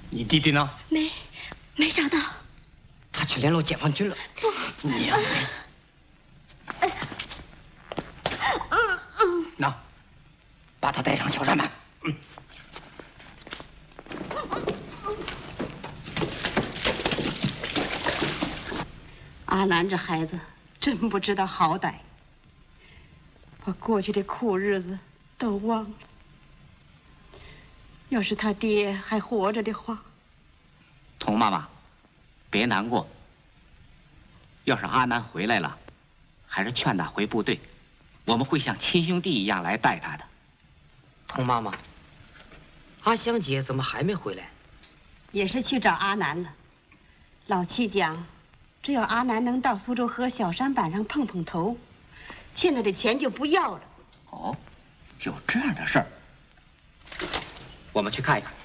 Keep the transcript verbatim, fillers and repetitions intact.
你弟弟呢？ 没，没找到。 他去联络解放军了。 不， 你呀、啊，那，把他带上小山板。嗯。 阿南这孩子真不知道好歹，把过去的苦日子都忘了。要是他爹还活着的话， 童妈妈，别难过。要是阿南回来了，还是劝他回部队，我们会像亲兄弟一样来待他的。 童妈妈，阿香姐怎么还没回来？ 也是去找阿南了。老七讲，只要阿南能到苏州河小山板上碰碰头，欠他的钱就不要了。 哦，有这样的事儿，我们去看一看。